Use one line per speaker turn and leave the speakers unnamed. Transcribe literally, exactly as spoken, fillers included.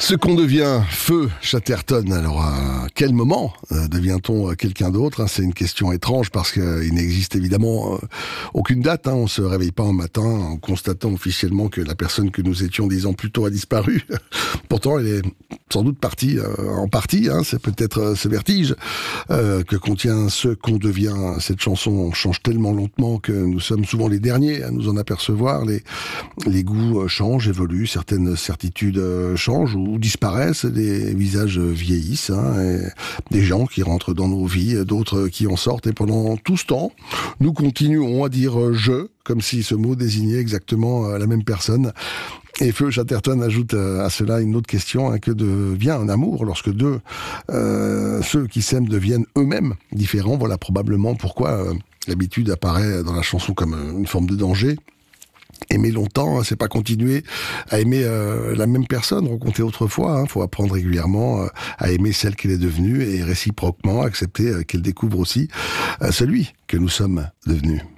Ce qu'on devient, Feu Chatterton, alors à quel moment euh, devient-on quelqu'un d'autre hein? C'est une question étrange parce qu'il n'existe évidemment euh, aucune date. Hein. On ne se réveille pas un matin en constatant officiellement que la personne que nous étions dix ans plus tôt a disparu. Pourtant, elle est sans doute partie euh, en partie. Hein. C'est peut-être euh, ce vertige euh, que contient Ce qu'on devient. Cette chanson change tellement lentement que nous sommes souvent les derniers à nous en apercevoir. Les, les goûts changent, évoluent, certaines certitudes changent ou disparaissent, des visages vieillissent, hein, et des gens qui rentrent dans nos vies, d'autres qui en sortent, et pendant tout ce temps, nous continuons à dire « je », comme si ce mot désignait exactement la même personne. Et Feu Chatterton ajoute à cela une autre question, hein, que devient un amour lorsque deux, euh, ceux qui s'aiment deviennent eux-mêmes différents. Voilà probablement pourquoi euh, l'habitude apparaît dans la chanson comme une forme de danger. Aimer longtemps, c'est pas continuer à aimer euh, la même personne rencontrée autrefois. Il faut apprendre régulièrement euh, à aimer celle qu'elle est devenue et réciproquement accepter euh, qu'elle découvre aussi euh, celui que nous sommes devenus.